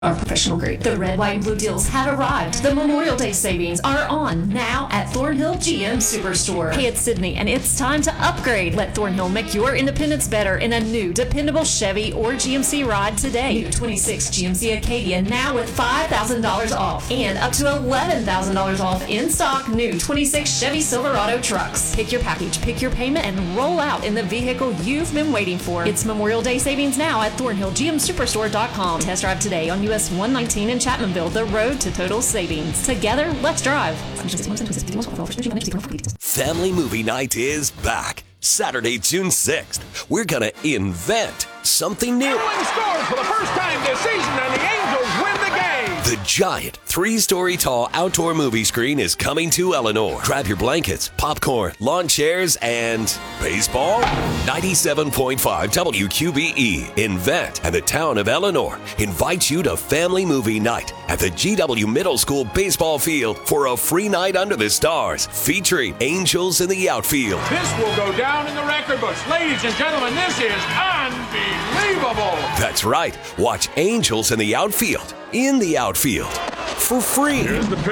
Our professional grade. The red, white, and blue deals have arrived. The Memorial Day savings are on now at Thornhill GM Superstore. Hey, it's Sydney, and it's time to upgrade. Let Thornhill make your independence better in a new, dependable Chevy or GMC ride today. New 26 GMC Acadia now with $5,000 off and up to $11,000 off in stock new 26 Chevy Silverado trucks. Pick your package, pick your payment, and roll out in the vehicle you've been waiting for. It's Memorial Day savings now at ThornhillGMSuperstore.com. Test drive today on US 119 in Chapmanville, the road to total savings. Together, let's drive. Family Movie Night is back. Saturday, June 6th. We're going to invent something new. Everyone scores for the first time this season, and the Angels win the game. The giant 3-story tall outdoor movie screen is coming to Eleanor. Grab your blankets, popcorn, lawn chairs, and baseball. 97.5 WQBE, Invent, and the town of Eleanor invite you to Family Movie Night at the GW Middle School baseball field for a free night under the stars featuring Angels in the Outfield. This will go down in the record books. Ladies and gentlemen, this is unbelievable. That's right. Watch Angels in the Outfield for free.